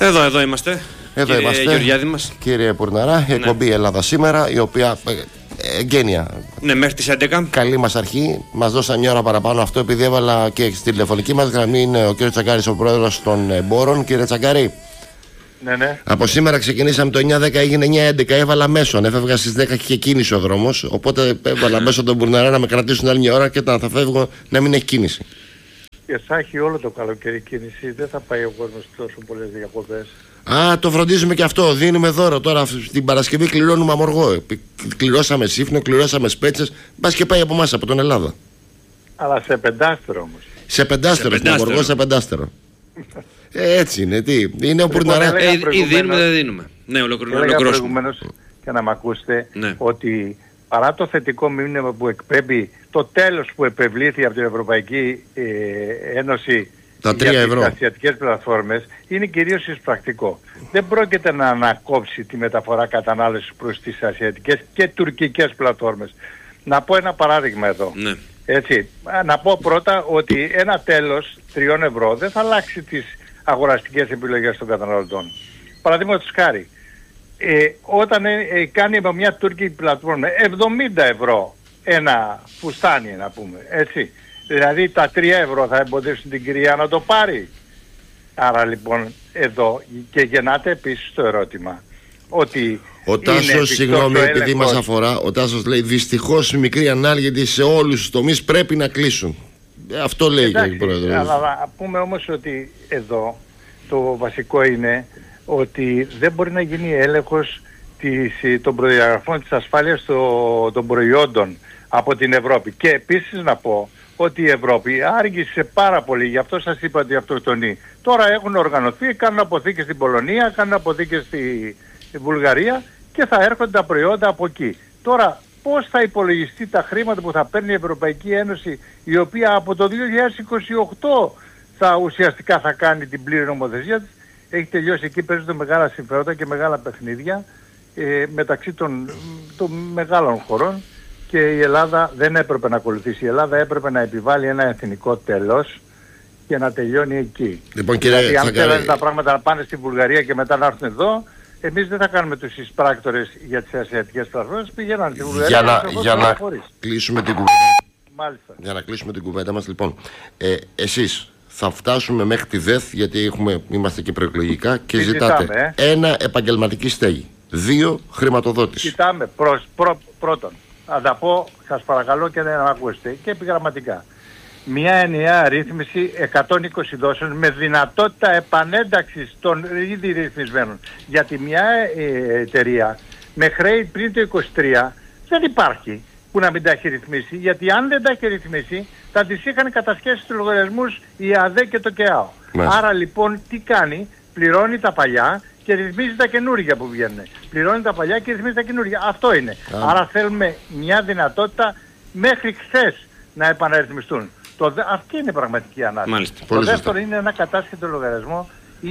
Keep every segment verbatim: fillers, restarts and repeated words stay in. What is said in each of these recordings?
Εδώ, εδώ είμαστε. Εδώ κύριε είμαστε. Γεωργιάδη μας. Κύριε Πουρναρά, η εκπομπή ναι. Ελλάδα σήμερα, η οποία εγγένεια. Ναι, μέχρι τις έντεκα. Καλή μας αρχή. Μας δώσαν μια ώρα παραπάνω αυτό, επειδή έβαλα και στη τηλεφωνική μας γραμμή είναι ο κ. Τσαγκάρης, ο πρόεδρος των εμπόρων. Κύριε Τσαγκάρη. Ναι, ναι. Από σήμερα ξεκινήσαμε το εννιά δέκα, έγινε εννιά έντεκα. Έβαλα μέσον. Έφευγα στις δέκα και είχε κίνηση ο δρόμος. Οπότε έβαλα μέσον τον Πουρναρά να με κρατήσουν άλλη μια ώρα και όταν θα φεύγω να μην έχει κίνηση. Και θα έχει όλο το καλοκαίρι κίνηση. Δεν θα πάει ο κόσμος τόσο πολλές διακοπές. Α, το φροντίζουμε και αυτό. Δίνουμε δώρο. Τώρα την Παρασκευή κληρώνουμε αμοργό. Κληρώσαμε σύφνο, κληρώσαμε σπέτσες. Μπας και πάει από εμάς, από τον Ελλάδα. Αλλά σε πεντάστερο όμως. Σε πεντάστερο, στην αμοργό σε πεντάστερο. ε, έτσι είναι. Τι. Είναι ο Πουρναρά. Ε, ή δίνουμε, δεν δίνουμε. Ναι, ολοκληρώνουμε. Έλεγα προηγουμένως, και να με ακούσετε, ναι. ότι παρά το θετικό μήνυμα που εκπέμπει, το τέλος που επευλήθη από την Ευρωπαϊκή ε, Ένωση τα τρία ευρώ. Για τις ασιατικές πλατφόρμες, είναι κυρίως εισπρακτικό. Δεν πρόκειται να ανακόψει τη μεταφορά κατανάλωσης προς τις ασιατικές και τουρκικές πλατφόρμες. Να πω ένα παράδειγμα εδώ. Ναι. Έτσι, να πω πρώτα ότι ένα τέλος τριών ευρώ δεν θα αλλάξει τις αγοραστικές επιλογές των καταναλωτών. Παραδείγματος χάρη, ε, όταν ε, ε, κάνει με μια τουρκική πλατφόρμα εβδομήντα ευρώ ένα φουστάνι, να πούμε, έτσι. Δηλαδή τα τρία ευρώ θα εμποδίσουν την κυρία να το πάρει. Άρα λοιπόν εδώ και γεννάται επίσης το ερώτημα ότι ο Τάσος, συγγνώμη επειδή μας αφορά, ο Τάσος λέει δυστυχώς η μικρή ανάλγητη σε όλους τους τομείς πρέπει να κλείσουν. Αυτό λέει. Εντάξει, και ο πρόεδρος. Αλλά να πούμε όμως ότι εδώ το βασικό είναι ότι δεν μπορεί να γίνει έλεγχος της, των προδιαγραφών της ασφάλειας το, των προϊόντων από την Ευρώπη. Και επίσης να πω ότι η Ευρώπη άργησε πάρα πολύ, γι' αυτό σας είπα ότι αυτοκτονεί. Τώρα έχουν οργανωθεί, κάνουν αποθήκες στην Πολωνία, κάνουν αποθήκες στη, στη Βουλγαρία και θα έρχονται τα προϊόντα από εκεί. Τώρα πώς θα υπολογιστεί τα χρήματα που θα παίρνει η Ευρωπαϊκή Ένωση, η οποία από το δύο χιλιάδες είκοσι οκτώ θα ουσιαστικά θα κάνει την πλήρη νομοθεσία της. Έχει τελειώσει, εκεί παίζονται μεγάλα συμφέροντα και μεγάλα παιχνίδια ε, μεταξύ των, των μεγάλων χωρών. Και η Ελλάδα δεν έπρεπε να ακολουθήσει. Η Ελλάδα έπρεπε να επιβάλλει ένα εθνικό τέλος και να τελειώνει εκεί. Λοιπόν, κύριε, δηλαδή αν θέλανε κάνει τα πράγματα να πάνε στην Βουλγαρία και μετά να έρθουν εδώ, εμείς δεν θα κάνουμε τους εισπράκτορες για τις ασιατικές πλατφόρμες, πηγαίναν στη Βουλγαρία. Για να, για να κλείσουμε την κουβέντα. Μάλιστα. Για να κλείσουμε την κουβέντα μας, λοιπόν. Ε, εσείς θα φτάσουμε μέχρι τη ΔΕΘ, γιατί έχουμε, είμαστε και προεκλογικά και Συζητάμε, ζητάτε ε. ένα επαγγελματική στέγη. Δύο, χρηματοδότηση. Κοιτάμε προς, πρω, πρώτον. Θα τα πω, σας παρακαλώ και να ακούσετε και επιγραμματικά. Μια ενιαία ρύθμιση εκατόν είκοσι δόσεων με δυνατότητα επανένταξης των ήδη ρυθμισμένων. Γιατί μια ε, εταιρεία με χρέη πριν το είκοσι τρία δεν υπάρχει που να μην τα έχει ρυθμίσει. Γιατί αν δεν τα έχει ρυθμίσει θα τις είχαν κατασχέσει στους λογαριασμούς η ΑΔΕ και το ΚΕΑΟ. Ναι. Άρα λοιπόν τι κάνει, πληρώνει τα παλιά και ρυθμίζει τα καινούργια που βγαίνουν. Πληρώνει τα παλιά και ρυθμίζει τα καινούργια. Αυτό είναι. Ah. Άρα θέλουμε μια δυνατότητα μέχρι χθες να επαναρρυθμιστούν. Το δε... Αυτή είναι η πραγματική ανάγκη. Μάλιστα. Το Πολύ δεύτερο σωστά. είναι ένα κατάσχετο λογαριασμό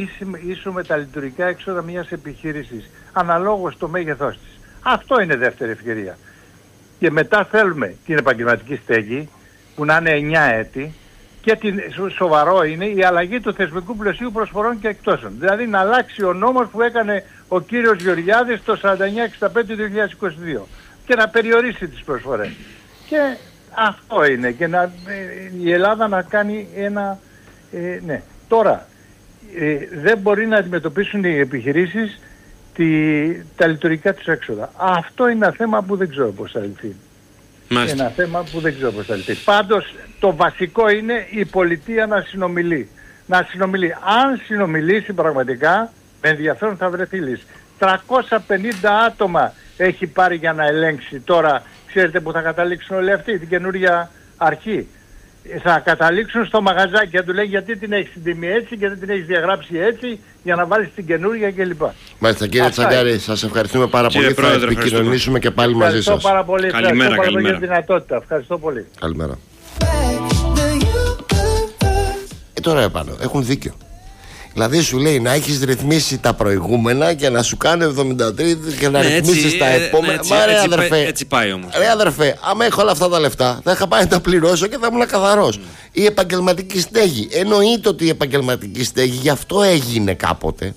ίσου με τα λειτουργικά έξοδα μιας επιχείρησης. Αναλόγως το μέγεθός της. Αυτό είναι δεύτερη ευκαιρία. Και μετά θέλουμε την επαγγελματική στέγη που να είναι εννιά έτη. Και την, σοβαρό είναι η αλλαγή του θεσμικού πλαισίου προσφορών και εκτόσεων. Δηλαδή να αλλάξει ο νόμος που έκανε ο κύριος Γεωργιάδης το σαράντα εννιά εξήντα πέντε δύο χιλιάδες είκοσι δύο και να περιορίσει τις προσφορές. Και αυτό είναι. Και να, η Ελλάδα να κάνει ένα... Ε, ναι. Τώρα, ε, δεν μπορεί να αντιμετωπίσουν οι επιχειρήσεις τη, τα λειτουργικά τους έξοδα. Αυτό είναι ένα θέμα που δεν ξέρω πώς θα λυθεί. Μάλιστα. Ένα θέμα που δεν ξέρω πώς θα λυθεί. Πάντως το βασικό είναι η πολιτεία να συνομιλεί. Να συνομιλεί. Αν συνομιλήσει πραγματικά, με ενδιαφέρον θα βρεθεί λύση. τριακόσια πενήντα άτομα έχει πάρει για να ελέγξει. Τώρα ξέρετε που θα καταλήξουν όλοι αυτοί, την καινούρια αρχή. Θα καταλήξουν στο μαγαζάκι και του λέει γιατί την έχεις την τιμή έτσι και δεν την έχεις διαγράψει έτσι για να βάλεις την καινούρια κλπ. Μάλιστα, κύριε Τσαγκάρη, σας ευχαριστούμε πάρα κύριε πολύ. Πρόεδρε, θα επικοινωνήσουμε και πάλι μαζί σας. Ευχαριστώ πάρα πολύ. Καλημέρα, Ευχαριστώ πάρα πολύ καλημέρα. για την δυνατότητα. Ευχαριστώ πολύ. Καλημέρα. Ε, τώρα επάνω, έχουν δίκιο. Δηλαδή σου λέει να έχεις ρυθμίσει τα προηγούμενα και να σου κάνει εβδομήντα τρία και να ναι, ρυθμίσεις έτσι, τα ε, επόμενα. ναι, έτσι, Μα ρε έτσι, αδερφέ, έτσι πάει όμως. Ρε αδερφέ, άμα έχω όλα αυτά τα λεφτά θα είχα πάει να τα πληρώσω και θα ήμουν καθαρός. Mm. Η επαγγελματική στέγη. Εννοείται ότι η επαγγελματική στέγη γι' αυτό έγινε κάποτε.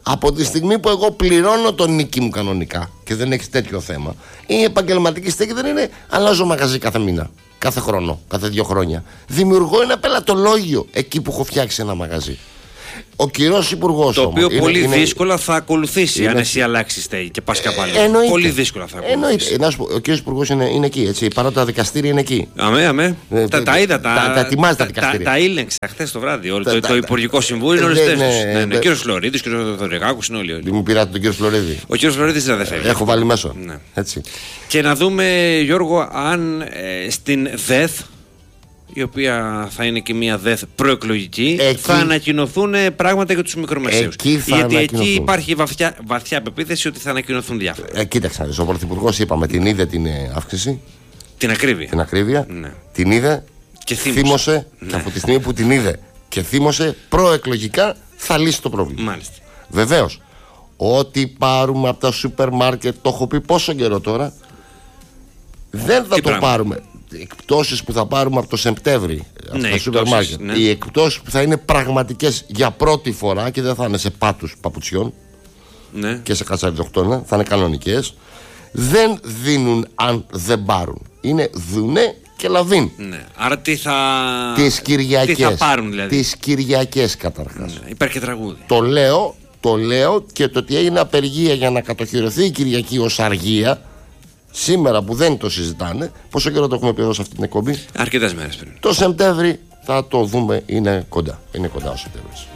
Από τη στιγμή που εγώ πληρώνω τον νίκη μου κανονικά και δεν έχει τέτοιο θέμα, η επαγγελματική στέγη δεν είναι αλλάζω μαγαζί κάθε μήνα, κάθε χρόνο, κάθε δύο χρόνια. Δημιουργώ ένα πελατολόγιο εκεί που έχω φτιάξει ένα μαγαζί. Ο κυρός υπουργός. Το οποίο όμως, πολύ είναι, δύσκολα θα ακολουθήσει είναι... αν εσύ αλλάξει στέγη και πας κάπου αλλού. Πολύ δύσκολα θα ακολουθήσει. Εννοείται. Ο κύριος υπουργός είναι, είναι εκεί, έτσι. Παρότι τα δικαστήρια είναι εκεί. Αμέ, αμέ. Ε, τα, τα είδα. Τα, τα, τα ετοιμάζει τα δικαστήρια. Τα, τα ήλεγξα χθες το βράδυ. Όλο, τα, το, τα, το Υπουργικό Συμβούλιο είναι όλες ναι, ναι, ναι, ο κύριος Φλωρίδης, ο κύριος Θοδωρικάκος είναι όλοι. όλοι. Μου πειράτε τον κύριο Φλωρίδη. Ο κύριος Φλωρίδης δεν φεύγει. Έχω βάλει μέσω. Ναι. Έτσι. Και να δούμε, Γιώργο, αν ε, στην ΔΕΘ, η οποία θα είναι και μια ΔΕΘ προεκλογική, εκεί, θα ανακοινωθούν πράγματα για τους μικρομεσαίους. Εκεί Γιατί εκεί υπάρχει βαθιά, βαθιά πεποίθηση ότι θα ανακοινωθούν διάφορα. Ε, κοίταξε, ο Πρωθυπουργός είπαμε την είδε την αύξηση. Την ακρίβεια. Την ακρίβεια. Ναι. Την είδε και θύμωσε. θύμωσε ναι. Και από τη στιγμή που την είδε και θύμωσε, προεκλογικά θα λύσει το πρόβλημα. Μάλιστα. Βεβαίως, ό,τι πάρουμε από τα σούπερ μάρκετ, το έχω πει πόσο καιρό τώρα, δεν θα Τι το πράγμα. πάρουμε. Εκπτώσεις που θα πάρουμε από το Σεπτέμβρη από ναι, τα σούπερ μάρκετ, ναι. οι εκπτώσεις που θα είναι πραγματικές για πρώτη φορά και δεν θα είναι σε πάτους παπουτσιών, ναι, και σε κατσαριδοκτώνα, θα είναι κανονικές, δεν δίνουν αν δεν πάρουν. Είναι δουνε και λαβίν. Ναι. Άρα τι θα... Τις Κυριακές. Τι θα πάρουν δηλαδή. Τις Κυριακές καταρχάς. Ναι. Υπάρχει και τραγούδι. Το λέω, το λέω και το ότι έγινε απεργία για να κατοχυρωθεί η Κυριακή ως αργία, σήμερα που δεν το συζητάνε, πόσο καιρό το έχουμε πει εδώ σε αυτή την εκπομπή? Αρκετές μέρες πριν. Το Σεπτέμβρη θα το δούμε, είναι κοντά. Είναι κοντά ο Σεπτέμβρης.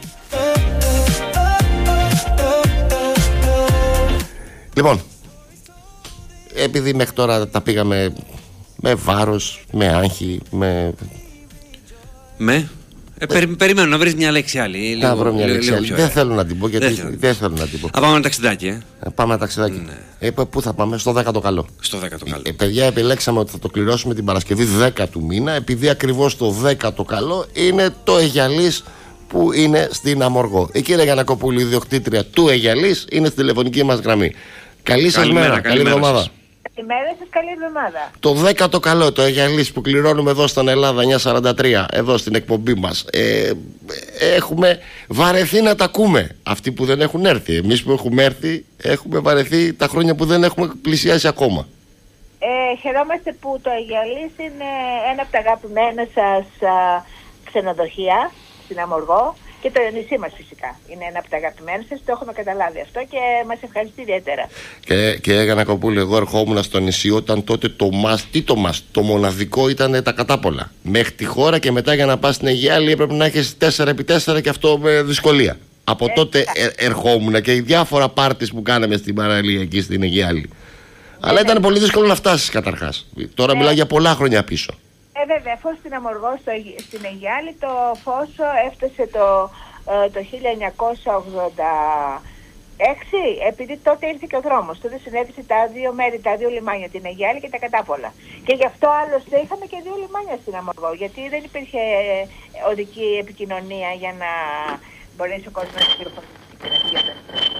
Λοιπόν, επειδή μέχρι τώρα τα πήγαμε με βάρος, με άγχη, με... Με... Ε, περι, περιμένω να βρεις μια λέξη άλλη. Να βρω μια λέξη άλλη. Δεν θέλω να την πω, γιατί δεν θέλω, δεν θέλω να την πω. Θα πάμε ένα ταξιδάκι, ε. Πάμε ένα ταξιδάκι. Ναι. Ε, πού θα πάμε? Στο δέκατο καλό. Στο δέκατο καλό. Ε, παιδιά, επιλέξαμε ότι θα το κληρώσουμε την Παρασκευή δέκα του μήνα, επειδή ακριβώς το δέκατο καλό είναι το Αιγιαλής που είναι στην Αμοργό. Η κυρία Γιαννακοπούλου, ιδιοκτήτρια του Αιγιαλής, είναι στη τηλεφωνική μας γραμμή. Καλή σας μέρα, καλή εβδομάδα. Καλημέρα σας, καλή εβδομάδα. Το δέκατο καλό, το Αιγιαλής που κληρώνουμε εδώ στην Ελλάδα εννιακόσια σαράντα τρία, εδώ στην εκπομπή μας. Ε, έχουμε βαρεθεί να τα ακούμε. Αυτοί που δεν έχουν έρθει. Εμείς που έχουμε έρθει, έχουμε βαρεθεί τα χρόνια που δεν έχουμε πλησιάσει ακόμα. Ε, χαιρόμαστε που το Αιγιαλής είναι ένα από τα αγαπημένα σας α, ξενοδοχεία στην Αμοργό. Και το νησί μας φυσικά είναι ένα από τα αγαπημένα σας, το έχουμε καταλάβει αυτό και μας ευχαριστεί ιδιαίτερα. Και, και έκανα Κοπούλη, εγώ ερχόμουν στο νησί όταν τότε το μας, τι το μας, το μοναδικό ήταν τα κατάπολα. Μέχρι τη χώρα και μετά για να πας στην Αιγιάλη έπρεπε να έχεις τέσσερα επί τέσσερα και αυτό με δυσκολία. Από ε, τότε ε, ερχόμουν και οι διάφορα πάρτις που κάναμε στην παραλία εκεί στην Αιγιάλη. Ε, Αλλά ήταν ε, πολύ δύσκολο να φτάσεις καταρχάς. Τώρα ε, μιλάω για πολλά χρόνια πίσω. Ε, βέβαια, φως στην Αμοργό, στο, στην Αιγιάλη, το φως έφτασε το, ε, το χίλια εννιακόσια ογδόντα έξι, επειδή τότε ήρθε και ο δρόμος. Τότε συνέβησε τα δύο μέρη, τα δύο λιμάνια, την Αιγιάλη και τα Κατάπολα. Και γι' αυτό άλλωστε είχαμε και δύο λιμάνια στην Αμοργό, γιατί δεν υπήρχε οδική επικοινωνία για να μπορέσει ο κόσμος να πληροφορήσει.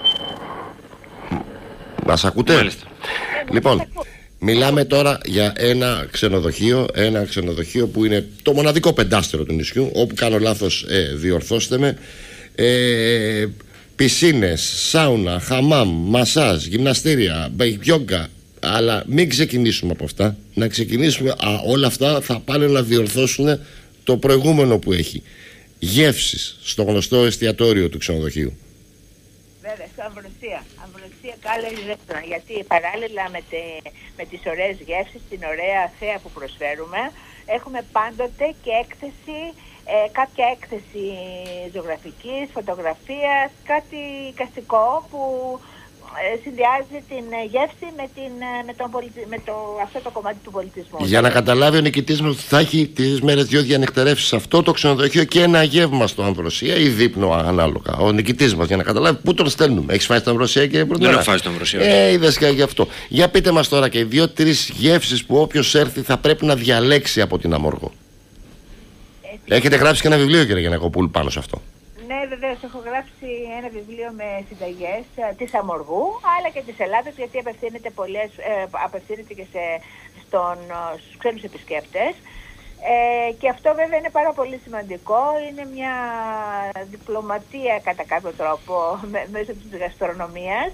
Μας ακούτε? Μάλιστα. Λοιπόν, μιλάμε τώρα για ένα ξενοδοχείο, ένα ξενοδοχείο που είναι το μοναδικό πεντάστερο του νησιού. Όπου κάνω λάθος, ε, διορθώστε με. Ε, πισίνες, σάουνα, χαμάμ, μασάζ, γυμναστήρια, γιόγκα. Αλλά μην ξεκινήσουμε από αυτά. Να ξεκινήσουμε, α, όλα αυτά θα πάνε να διορθώσουν το προηγούμενο που έχει. Γεύσεις στο γνωστό εστιατόριο του ξενοδοχείου. Βέβαια, στο Αμβροσία. Αμβροσία Gallery Restaurant. Γιατί παράλληλα με, τε, με τις ωραίες γεύσεις, την ωραία θέα που προσφέρουμε, έχουμε πάντοτε και έκθεση, ε, κάποια έκθεση ζωγραφικής, φωτογραφίας, κάτι καστικό που ε, συνδυάζει την γεύση με, την, με, τον πολιτι... με το, αυτό το κομμάτι του πολιτισμού. Για να καταλάβει ο νικητής μας ότι θα έχει τις μέρες δυο διανυκτερεύσεις σε αυτό το ξενοδοχείο και ένα γεύμα στο Αμβροσία ή δείπνο ανάλογα. Ο νικητής μας, για να καταλάβει πού τον στέλνουμε. Έχεις φάει στην Αμβροσία, κύριε Πρωτέρα? Δεν έχω φάει στην Αμβροσία. Ε, είδες και γι' αυτό. Για πείτε μας τώρα και δύο-τρεις γεύσεις που όποιος έρθει θα πρέπει να διαλέξει από την Αμόργο. Ε, Έχετε γράψει και ένα βιβλίο, κύριε Γιαννακοπούλου, πάνω σε αυτό? Ναι, βεβαίως, έχω γράψει ένα βιβλίο με συνταγές ε, της Αμοργού, αλλά και της Ελλάδας, γιατί απευθύνεται, πολλές, ε, απευθύνεται και σε, στον, στους ξένους επισκέπτες. Ε, και αυτό βέβαια είναι πάρα πολύ σημαντικό, είναι μια διπλωματία κατά κάποιο τρόπο με, μέσω της γαστρονομίας.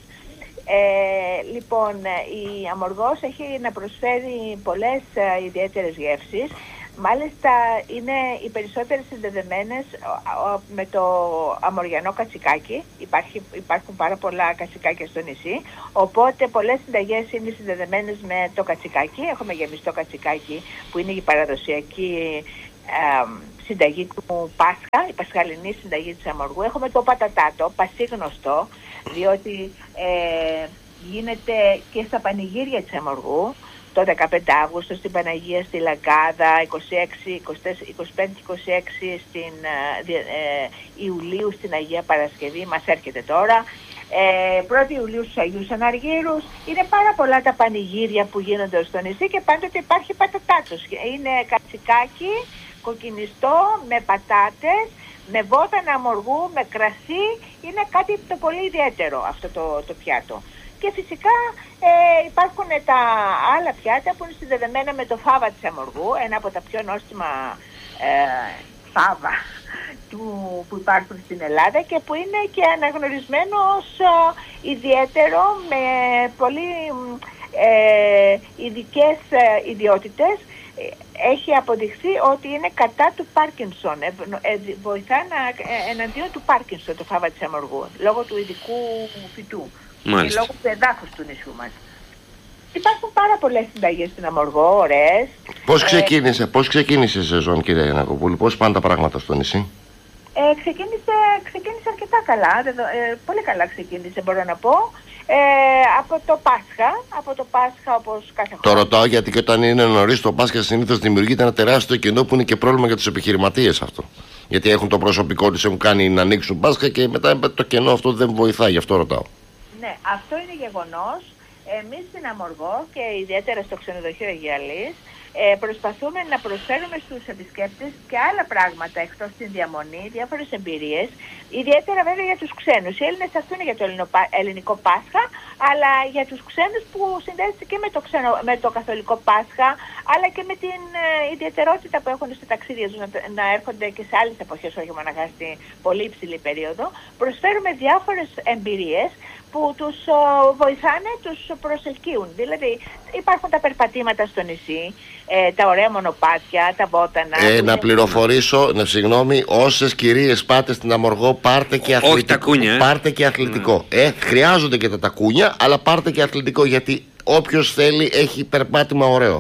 Ε, λοιπόν, η Αμοργός έχει να προσφέρει πολλές ε, ιδιαίτερες γεύσεις. Μάλιστα είναι οι περισσότερες συνδεδεμένες με το αμοριανό κατσικάκι. Υπάρχει, υπάρχουν πάρα πολλά κατσικάκια στο νησί, οπότε πολλές συνταγές είναι συνδεδεμένες με το κατσικάκι. Έχουμε γεμιστό κατσικάκι που είναι η παραδοσιακή ε, συνταγή του Πάσχα, η πασχαλινή συνταγή της Αμοργού. Έχουμε το πατατάτο, πασίγνωστο, διότι ε, γίνεται και στα πανηγύρια της Αμοργού. Το δεκαπέντε Αυγούστου στην Παναγία στη Λαγκάδα, είκοσι έξι, είκοσι πέντε και είκοσι έξι στην, ε, Ιουλίου στην Αγία Παρασκευή, μας έρχεται τώρα. Ε, πρώτη Ιουλίου στους Αγίους Αναργύρους. Είναι πάρα πολλά τα πανηγύρια που γίνονται στο νησί και πάντοτε υπάρχει πατατάτος. Είναι κατσικάκι, κοκκινιστό, με πατάτες, με βότανα αμοργού, με κρασί. Είναι κάτι το πολύ ιδιαίτερο αυτό το, το πιάτο. Και φυσικά ε, υπάρχουν τα άλλα πιάτα που είναι συνδεδεμένα με το φάβα της Αμοργού, ένα από τα πιο νόστιμα ε, φάβα του, που υπάρχουν στην Ελλάδα και που είναι και αναγνωρισμένο ως ε, ιδιαίτερο με πολύ ε, ειδικές ε, ιδιότητες. Έχει αποδειχθεί ότι είναι κατά του Πάρκινσον, ε, ε, βοηθά να, ε, εναντίον του Πάρκινσον το φάβα της Αμοργού, λόγω του ειδικού φυτού. Και λόγω του εδάφους του νησιού μας. Υπάρχουν πάρα πολλές συνταγές στην Αμοργό, ωραίες. Πώς ξεκίνησε, ε, πώς ξεκίνησε η σεζόν, κύριε Γιαννακοπούλου, πώς πάνε τα πράγματα στο νησί? Ε, ξεκίνησε, ξεκίνησε αρκετά καλά, ε, πολύ καλά ξεκίνησε μπορώ να πω. Ε, από το Πάσχα, από το Πάσχα όπως κάθε χρόνο. Το ρωτάω γιατί και όταν είναι νωρίς το Πάσχα συνήθως δημιουργείται ένα τεράστιο κενό που είναι και πρόβλημα για τους επιχειρηματίες αυτό. Γιατί έχουν το προσωπικό τους, έχουν κάνει να ανοίξουν Πάσχα και μετά το κενό αυτό δεν βοηθάει, γι' αυτό ρωτάω. Ναι, αυτό είναι γεγονός. Εμείς στην Αμοργό και ιδιαίτερα στο ξενοδοχείο Αιγιαλής ε, προσπαθούμε να προσφέρουμε στους επισκέπτες και άλλα πράγματα εκτός την διαμονή, διάφορες εμπειρίες, ιδιαίτερα βέβαια για τους ξένους. Οι Έλληνες θα έρθουν για το ελληνικό Πάσχα, αλλά για τους ξένους που συνδέεται και με το, ξενο, με το καθολικό Πάσχα, αλλά και με την ε, ιδιαιτερότητα που έχουν στα ταξίδια τους να, να έρχονται και σε άλλες εποχές, όχι μόνο στην πολύ υψηλή περίοδο. Προσφέρουμε διάφορες εμπειρίες που τους ο, βοηθάνε, τους προσελκύουν. Δηλαδή υπάρχουν τα περπατήματα στο νησί, ε, τα ωραία μονοπάτια, τα βότανα. Ε, να πληροφορήσω, ναι, συγγνώμη, όσες κυρίες πάτε στην Αμοργό πάρτε και αθλητικό. Όχι τα κούνια, ε. Πάρτε και αθλητικό. Mm. Ε, χρειάζονται και τα τακούνια, αλλά πάρτε και αθλητικό γιατί όποιος θέλει έχει περπάτημα ωραίο.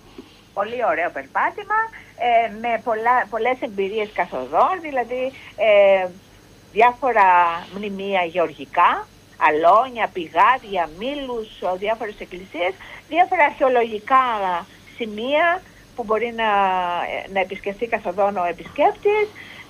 Πολύ ωραίο περπάτημα, ε, με πολλά, πολλές εμπειρίες καθοδόν, δηλαδή ε, διάφορα μνημεία γεωργικά, αλόνια, πηγάδια, μήλους, διάφορες εκκλησίες, διάφορα αρχαιολογικά σημεία που μπορεί να, να επισκεφθεί καθοδόν ο επισκέπτης,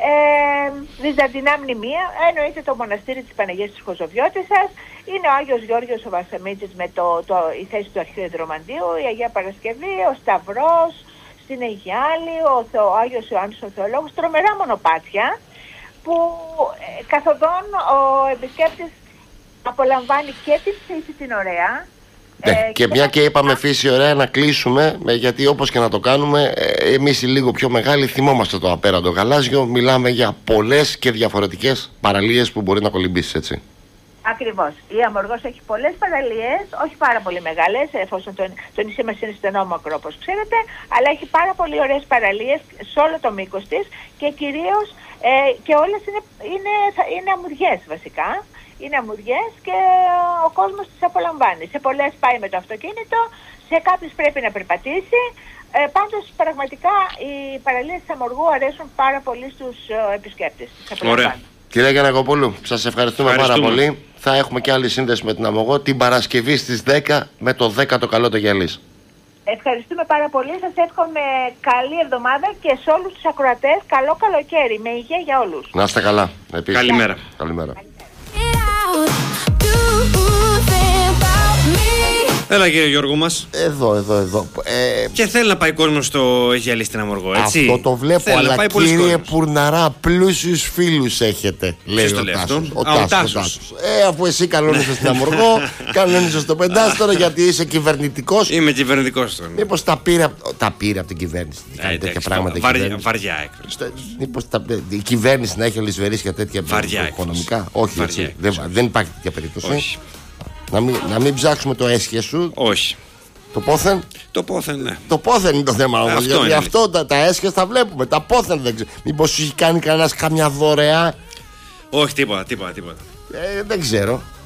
ε, βυζαντινά μνημεία, εννοείται το μοναστήρι της Παναγίας της Χωζοβιώτισσας, είναι ο Άγιος Γιώργος ο Βασαμίτσης με το, το, η θέση του αρχαίου Ιδρομαντίου, η Αγία Παρασκευή, ο Σταυρός, στην Αιγιάλη, ο, ο Άγιος Ιωάννης ο Θεολόγος, τρομερά μονοπάτια που ε, καθοδόν ο επισκέπτης απολαμβάνει και την φύση την ωραία. Ναι, ε, και, και μια και είπαμε φύση ωραία να κλείσουμε, γιατί όπως και να το κάνουμε, εμείς οι λίγο πιο μεγάλοι θυμόμαστε το απέραντο γαλάζιο. Μιλάμε για πολλές και διαφορετικές παραλίες που μπορεί να κολυμπήσεις, έτσι. Ακριβώς. Η Αμοργός έχει πολλές παραλίες, όχι πάρα πολύ μεγάλες, εφόσον το, το νησί μας είναι στενόμακρο όπως ξέρετε, αλλά έχει πάρα πολύ ωραίες παραλίες σε όλο το μήκος της και κυρίως ε, και όλες είναι, είναι, είναι αμμουδιές βασικά. Είναι αμμουδιές και ο κόσμος τις απολαμβάνει. Σε πολλές πάει με το αυτοκίνητο, σε κάποιες πρέπει να περπατήσει. Ε, πάντως πραγματικά οι παραλίες της Αμοργού αρέσουν πάρα πολύ στους ε, επισκέπτες. Ωραία. Κυρία Γιαννακοπούλου, σας ευχαριστούμε, ευχαριστούμε πάρα πολύ. Θα έχουμε και άλλη σύνδεση με την Αμοργό την Παρασκευή στις δέκα με το δέκατο καλό το Γυαλής. Ευχαριστούμε πάρα πολύ. Σας εύχομαι καλή εβδομάδα και σε όλους τους ακροατές καλό καλοκαίρι. Με υγεία για όλους. Να είστε καλά. Επίσης. Καλημέρα. Καλημέρα. Do think about me. Έλα κύριε Γιώργο μας. Εδώ, εδώ, εδώ. Ε, και θέλει να πάει κόσμο στο Αιγιαλή στην Αμοργό, έτσι. Αυτό το βλέπω, θέλει, αλλά κύριε Πουρναρά, πλούσιους φίλους έχετε, λέει ο Τάσος. Ο, Α, ο Τάσος. Ε, αφού εσύ κανόνισες στην Αμοργό, κανόνισες στο πεντάστορο, γιατί είσαι κυβερνητικός. Είμαι κυβερνητικός τώρα. Μήπως τα πήρε, τα πήρε από την κυβέρνηση. Ε, τέτοια πράγματα. Βαριά, βαριά έκφραση. Μήπως η κυβέρνηση να έχει ολισβερίσει για τέτοια οικονομικά. Όχι, έτσι. Δεν, δεν υπάρχει τέτοια περίπτωση. Να μην, να μην ψάξουμε το έσχε σου. Όχι. Το πόθεν. Το πόθεν, ναι. Το πόθεν είναι το θέμα όμως. Γιατί είναι. Αυτό τα, τα έσχες τα βλέπουμε. Τα πόθεν δεν ξέρω. Μήπως σου έχει κάνει κανένας καμιά δωρεά. Όχι, τίποτα, τίποτα, τίποτα. Ε, δεν ξέρω.